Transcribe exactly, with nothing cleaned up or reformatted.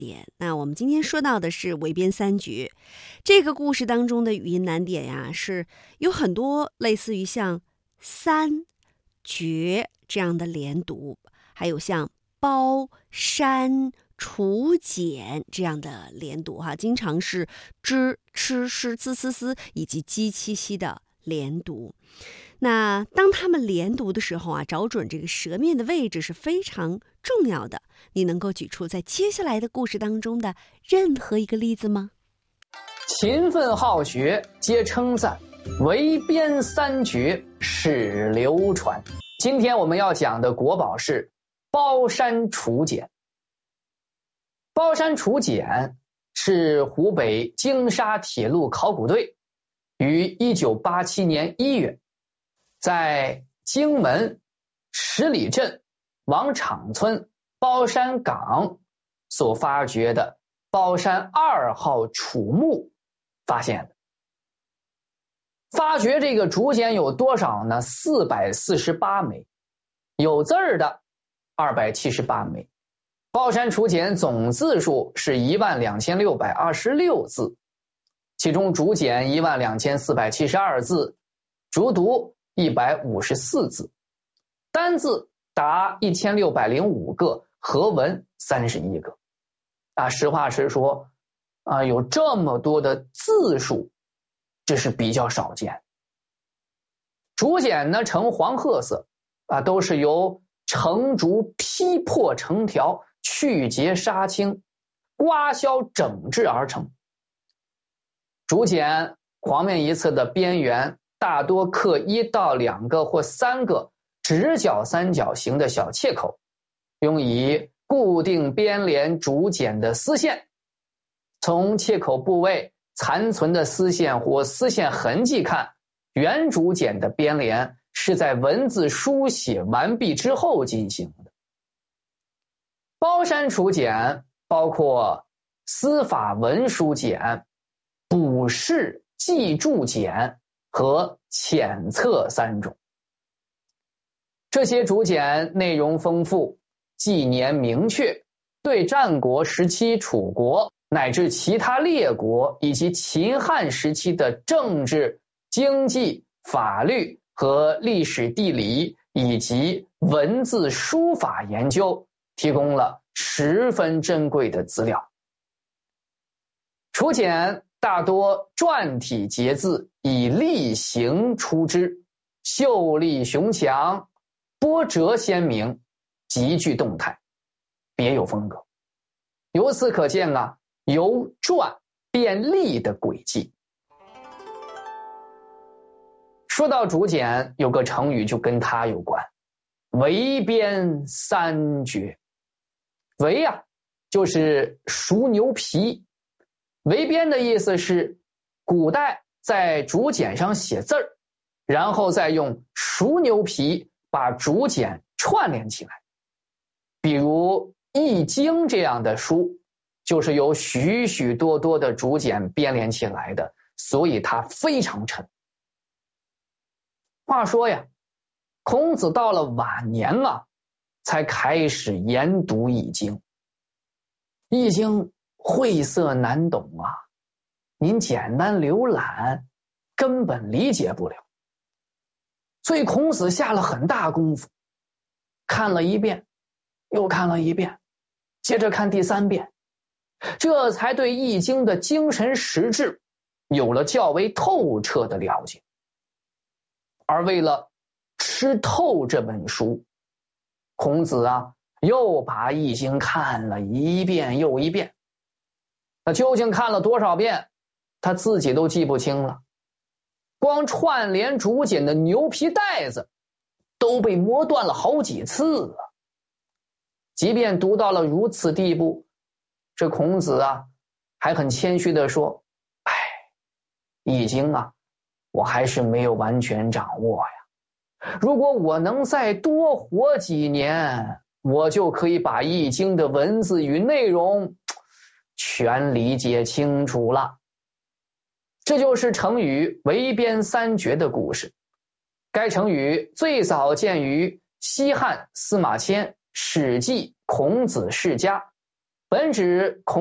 那我们今天说到的是围边三绝，这个故事当中的语音难点呀，是有很多类似于像三绝这样的连读，还有像包山楚简这样的连读哈，经常是知吃诗滋滋滋以及鸡七西的连读。那当他们连读的时候啊，找准这个舌面的位置是非常重要的。你能够举出在接下来的故事当中的任何一个例子吗？ 勤奋好学皆称赞，围边三绝史流传。今天我们要讲的国宝是包山楚简。包山楚简是湖北京沙铁路考古队于一九八七年一月在荆门十里镇王场村包山岗所发掘的包山二号楚墓发现的。发掘这个竹简有多少呢？四百四十八枚，有字儿的二百七十八枚。包山楚简总字数是一万两千六百二十六字，其中竹简一万两千四百七十二字，竹牍一百五十四字，单字达一千六百零五个，合文三十一个。啊，实话实说啊，有这么多的字数，这是比较少见。竹简呢呈黄褐色啊，都是由成竹劈破成条，去节杀青，刮削整制而成。竹简黄面一侧的边缘大多刻一到两个或三个直角三角形的小切口，用以固定边连竹简的丝线。从切口部位残存的丝线或丝线痕迹看，原竹简的边连是在文字书写完毕之后进行的。包山楚简包括司法文书简、卜筮记注简和浅策三种。这些竹简内容丰富，纪年明确，对战国时期楚国乃至其他列国以及秦汉时期的政治、经济、法律和历史地理以及文字书法研究提供了十分珍贵的资料。楚简大多篆体结字，以例行出之，秀丽雄强，波折鲜明，极具动态，别有风格。由此可见啊，由篆变隶的轨迹。说到竹简，有个成语就跟它有关，围边三绝。围啊，就是熟牛皮。围边的意思是古代在竹简上写字儿，然后再用熟牛皮把竹简串联起来。比如易经这样的书就是由许许多多的竹简编连起来的，所以它非常沉。话说呀，孔子到了晚年啊，才开始研读易经。易经晦涩难懂啊，您简单浏览根本理解不了。所以孔子下了很大功夫，看了一遍，又看了一遍，接着看第三遍，这才对易经的精神实质有了较为透彻的了解。而为了吃透这本书，孔子啊又把易经看了一遍又一遍。那究竟看了多少遍，他自己都记不清了。光串联竹简的牛皮带子都被磨断了好几次了。即便读到了如此地步，这孔子啊还很谦虚地说，哎，易经啊我还是没有完全掌握呀。如果我能再多活几年，我就可以把易经的文字与内容全理解清楚了。这就是成语围边三绝的故事。该成语最早见于西汉司马迁《史记·孔子世家》， 本指孔